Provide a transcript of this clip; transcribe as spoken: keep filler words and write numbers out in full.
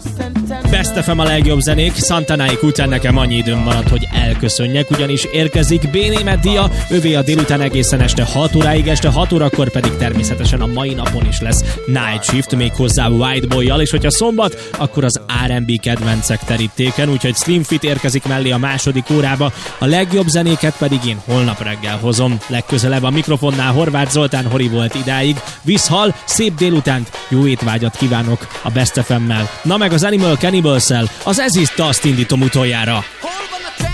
Best ef em a legjobb zenék, Santanáik után nekem annyi időm maradt, hogy elköszönjek, ugyanis érkezik B. Németh Dia, övé a délután egészen este hat óráig, este hat órakor pedig természetesen a mai napon is lesz Night Shift, méghozzá White Boy-jal, és hogyha szombat, akkor az er and bé kedvencek terítéken, úgyhogy Slim Fit érkezik mellé a második órába, a legjobb zenéket pedig én holnap reggel hozom. Legközelebb a mikrofonnál Horváth Zoltán Hori volt idáig, visszhal, szép délutánt, jó étvágyat kívánok a Best ef emmel. Na meg az Animal Cannibals-szel, az Ez is Dust indítom utoljára.